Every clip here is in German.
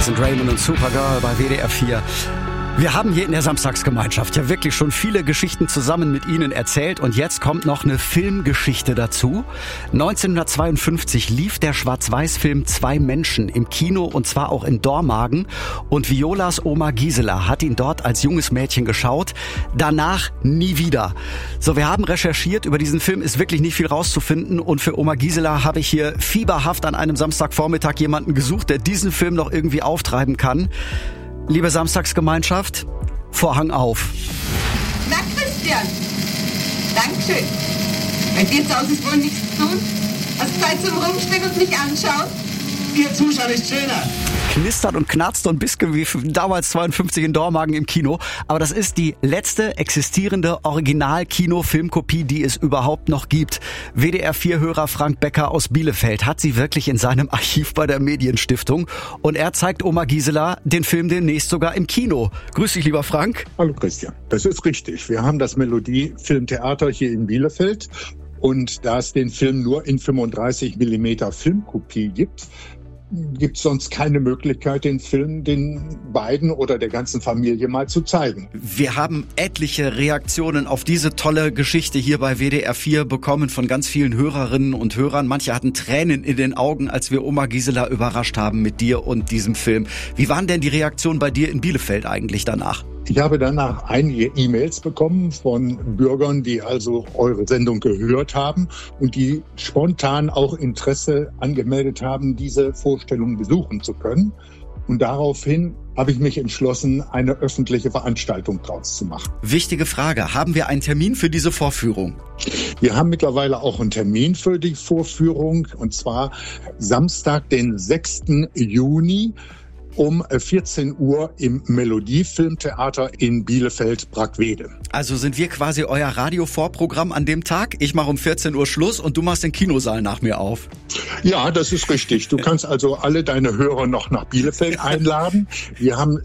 Das sind Raymond und Supergirl bei WDR 4. Wir haben hier in der Samstagsgemeinschaft ja wirklich schon viele Geschichten zusammen mit Ihnen erzählt und jetzt kommt noch eine Filmgeschichte dazu. 1952 lief der Schwarz-Weiß-Film Zwei Menschen im Kino und zwar auch in Dormagen und Violas Oma Gisela hat ihn dort als junges Mädchen geschaut, danach nie wieder. So, wir haben recherchiert, über diesen Film ist wirklich nicht viel rauszufinden und für Oma Gisela habe ich hier fieberhaft an einem Samstagvormittag jemanden gesucht, der diesen Film noch irgendwie auftreiben kann. Liebe Samstagsgemeinschaft, Vorhang auf. Na Christian, Dankeschön. Bei dir zu Hause ist wohl nichts zu tun? Hast Zeit zum Rumstehen und mich anschauen? Ihr Zuschauer ist schöner. Knistert und knarzt und Biske wie damals 52 in Dormagen im Kino. Aber das ist die letzte existierende Original-Kino-Filmkopie, die es überhaupt noch gibt. WDR-4-Hörer Frank Becker aus Bielefeld hat sie wirklich in seinem Archiv bei der Medienstiftung. Und er zeigt Oma Gisela den Film demnächst sogar im Kino. Grüß dich, lieber Frank. Hallo Christian, das ist richtig. Wir haben das Melodie-Filmtheater hier in Bielefeld. Und da es den Film nur in 35 mm Filmkopie gibt es sonst keine Möglichkeit, den Film den beiden oder der ganzen Familie mal zu zeigen. Wir haben etliche Reaktionen auf diese tolle Geschichte hier bei WDR 4 bekommen von ganz vielen Hörerinnen und Hörern. Manche hatten Tränen in den Augen, als wir Oma Gisela überrascht haben mit dir und diesem Film. Wie waren denn die Reaktionen bei dir in Bielefeld eigentlich danach? Ich habe danach einige E-Mails bekommen von Bürgern, die also eure Sendung gehört haben und die spontan auch Interesse angemeldet haben, diese Vorstellung besuchen zu können. Und daraufhin habe ich mich entschlossen, eine öffentliche Veranstaltung draus zu machen. Wichtige Frage. Haben wir einen Termin für diese Vorführung? Wir haben mittlerweile auch einen Termin für die Vorführung und zwar Samstag, den 6. Juni. Um 14 Uhr im Melodie-Filmtheater in Bielefeld-Brackwede. Also sind wir quasi euer Radio-Vorprogramm an dem Tag? Ich mache um 14 Uhr Schluss und du machst den Kinosaal nach mir auf. Ja, das ist richtig. Du kannst also alle deine Hörer noch nach Bielefeld einladen. Wir haben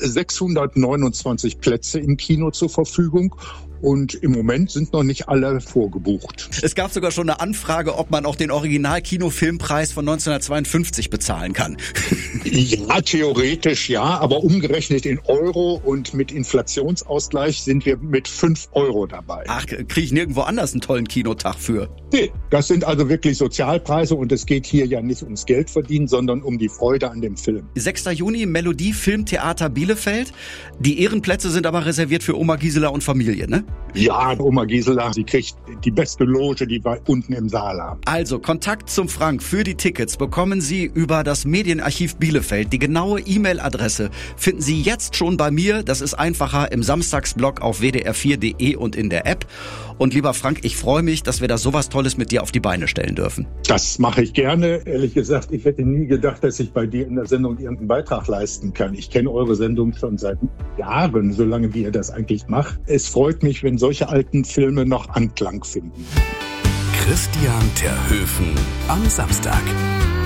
629 Plätze im Kino zur Verfügung. Und im Moment sind noch nicht alle vorgebucht. Es gab sogar schon eine Anfrage, ob man auch den Original-Kinofilmpreis von 1952 bezahlen kann. Ja, theoretisch ja, aber umgerechnet in Euro und mit Inflationsausgleich sind wir mit 5 Euro dabei. Ach, kriege ich nirgendwo anders einen tollen Kinotag für? Nee, das sind also wirklich Sozialpreise und es geht hier ja nicht ums Geld verdienen, sondern um die Freude an dem Film. 6. Juni, Melodie Filmtheater Bielefeld. Die Ehrenplätze sind aber reserviert für Oma Gisela und Familie, ne? Ja, Oma Gisela, sie kriegt die beste Loge, die wir unten im Saal haben. Also, Kontakt zum Frank für die Tickets bekommen Sie über das Medienarchiv Bielefeld. Die genaue E-Mail-Adresse finden Sie jetzt schon bei mir. Das ist einfacher im Samstagsblog auf wdr4.de und in der App. Und lieber Frank, ich freue mich, dass wir da sowas Tolles mit dir auf die Beine stellen dürfen. Das mache ich gerne. Ehrlich gesagt, ich hätte nie gedacht, dass ich bei dir in der Sendung irgendeinen Beitrag leisten kann. Ich kenne eure Sendung schon seit Jahren, so lange wie ihr das eigentlich macht. Es freut mich, wenn solche alten Filme noch Anklang finden. Christian Terhöfen am Samstag.